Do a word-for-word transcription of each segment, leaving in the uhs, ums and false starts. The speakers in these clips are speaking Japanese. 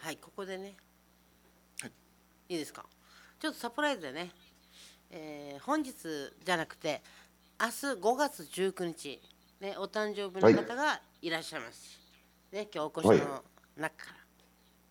はい、ここでね、 はい。 いいですか。ちょっとサプライズでね、えー本日じゃなくて、明日ごがつじゅうくにち、ね、お誕生日のはい。 方がいらっしゃいます。ね、今日お越はい。 しの中から。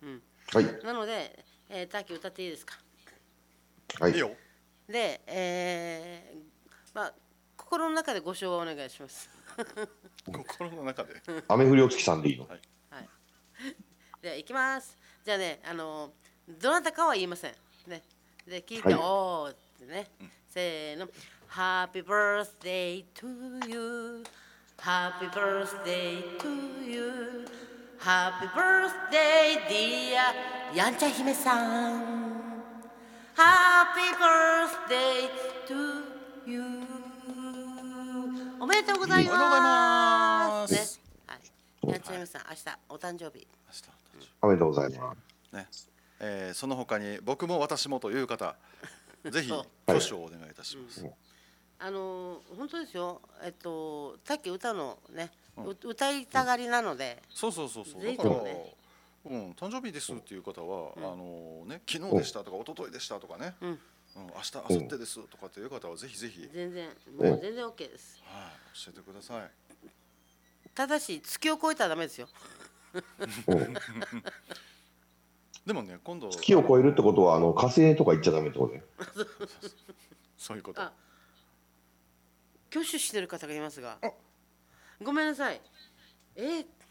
うん。 はい。 なので、えー、タッキー歌っていいですか。 はいい。 いよ。 で、えーまあ、心の中でご唱和お願いします。 心の中で。 雨降りお月さんでいいの？ はい。 はい。では、行きます。じゃあね、あの、どなたかは言いません。ね。で、聞いて、 はい。 おーってね。せーの。Happy birthday to you. Happy birthday to you. Happy birthday, dear やんちゃ姫さん。Happy birthday to you. おめでとうございいい。 おめでとうございま。 ますね。 す。 はい。 そうやんちゃ姫さん、明日お誕生日。 明日おめでとうございます。 ね、えーその他に僕も私もという方、ぜひそう。 はい。 挙手をお願いいたします。 あのー本当ですよ。えっと、さっき歌のね、 うんう歌いたがりなので、 そうそうそうそう。 ぜだから、 ひともね。 うん、誕生日ですっていう方は、あのね、昨日うんでしたとか一昨日でしたとかね、 うん。 うん、明日明うん。 後日ですとかっていう方はぜひぜひ、はい、 全然、 うん。 もう全然 OK です。 教えてください。 ただし、月を超えたらダメですよ。 うん。 でもね、今度月を超えるってことは、あの火星とか行っちゃダメってことね。 そういうこと。 あ、挙手してる方がいますが、 あごめんなさい。えー